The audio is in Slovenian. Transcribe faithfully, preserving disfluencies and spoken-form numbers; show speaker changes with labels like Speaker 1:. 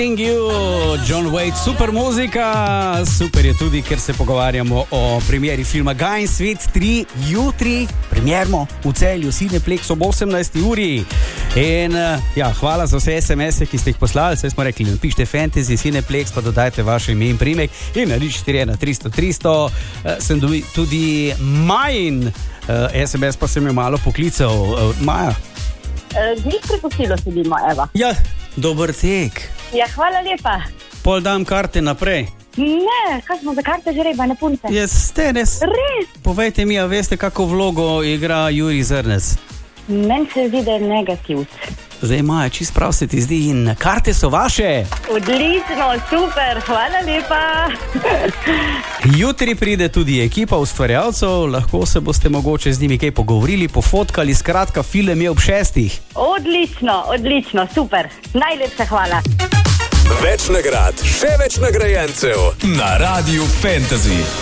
Speaker 1: John Wade, super muzika, super je tudi, ker se pogovarjamo o premieri filma Gain Svet tri jutri, premiermo v Celju, Cineplex ob osemnajsti uri. In ja, hvala za vse es em ese, ki ste jih poslali, vse smo rekli, napišite Fantasy, Cineplex, pa dodajte vaše ime in primek in na nič štiri ena tristo tristo. Sem tudi Majin es em es, pa sem jo malo poklical. Maja?
Speaker 2: Znik prepustilo sedimo, Eva.
Speaker 1: Ja, dober tek.
Speaker 2: Ja, hvala lepa.
Speaker 1: Pol dam karte naprej.
Speaker 2: Ne, kaj smo za karte že reba, ne punce?
Speaker 1: Jaz ste, res.
Speaker 2: Res?
Speaker 1: Povejte mi, a veste, kako vlogo igra Jurij Zrnec?
Speaker 2: Meni se zdi, da je negativc.
Speaker 1: Zdaj, Maja, čist prav se ti zdi in karte so vaše.
Speaker 2: Odlično, super, hvala lepa.
Speaker 1: Jutri pride tudi ekipa ustvarjalcev, lahko se boste mogoče z njimi kaj pogovorili, pofotkali, skratka, film je ob šestih.
Speaker 2: Odlično, odlično, super, najlepša hvala.
Speaker 3: Več nagrad, še več nagrajencev na Radiu Fantasy.